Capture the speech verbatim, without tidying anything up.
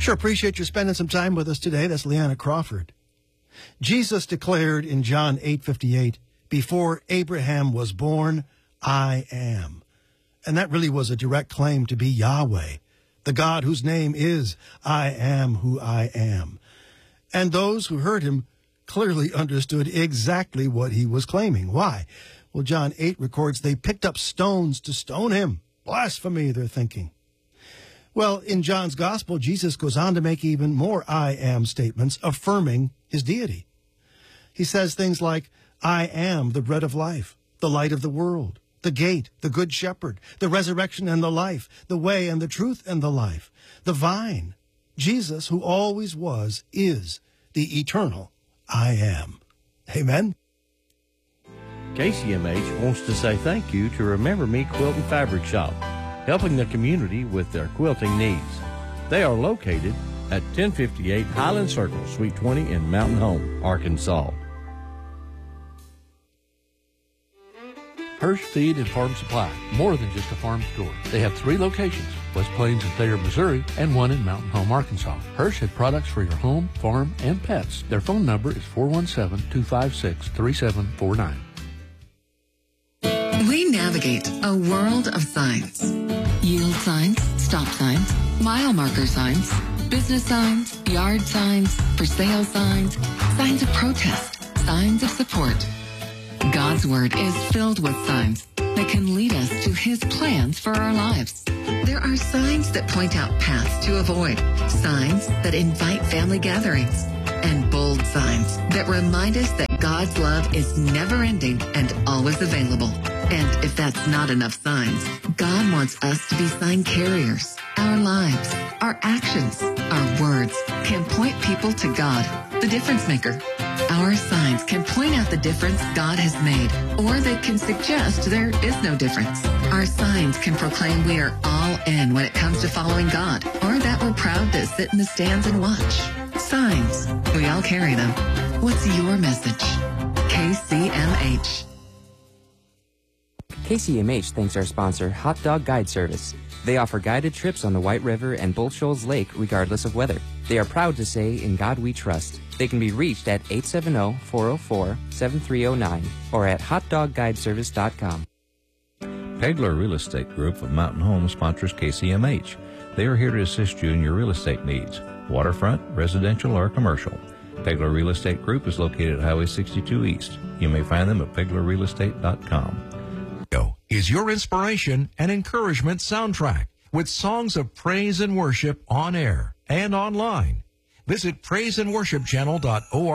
Sure appreciate you spending some time with us today. That's Leanna Crawford. Jesus declared in John eight fifty-eight, before Abraham was born, I am. And that really was a direct claim to be Yahweh, the God whose name is I am who I am. And those who heard him clearly understood exactly what he was claiming. Why? Well, John eight records they picked up stones to stone him. Blasphemy, they're thinking. Well, in John's gospel, Jesus goes on to make even more I am statements affirming his deity. He says things like, I am the bread of life, the light of the world, the gate, the good shepherd, the resurrection and the life, the way and the truth and the life, the vine. Jesus, who always was, is the eternal I am. Amen. K C M H wants to say thank you to Remember Me Quilt and Fabric Shop, helping the community with their quilting needs. They are located at ten fifty-eight Highland Circle, Suite twenty in Mountain Home, Arkansas. Hirsch Feed and Farm Supply, more than just a farm store. They have three locations, West Plains and Thayer, Missouri, and one in Mountain Home, Arkansas. Hirsch has products for your home, farm, and pets. Their phone number is four one seven, two five six, three seven four nine. We navigate a world of signs. Yield signs, stop signs, mile marker signs, business signs, yard signs, for sale signs, signs of protest, signs of support. God's Word is filled with signs that can lead us to His plans for our lives. There are signs that point out paths to avoid, signs that invite family gatherings, and bold signs that remind us that God's love is never-ending and always available. And if that's not enough signs, God wants us to be sign carriers. Our lives, our actions, our words can point people to God, the difference maker. Our signs can point out the difference God has made, or they can suggest there is no difference. Our signs can proclaim we are all in when it comes to following God, or that we're proud to sit in the stands and watch. Signs. We all carry them. What's your message? K C M H. K C M H thanks our sponsor, Hot Dog Guide Service. They offer guided trips on the White River and Bull Shoals Lake regardless of weather. They are proud to say, in God we trust. They can be reached at eight seven zero, four zero four, seven three zero nine or at hot dog guide service dot com. Pegler Real Estate Group of Mountain Home sponsors K C M H. They are here to assist you in your real estate needs, waterfront, residential, or commercial. Pegler Real Estate Group is located at Highway sixty-two East. You may find them at pegler real estate dot com. Is your inspiration and encouragement soundtrack with songs of praise and worship on air and online. Visit praise and worship channel dot org.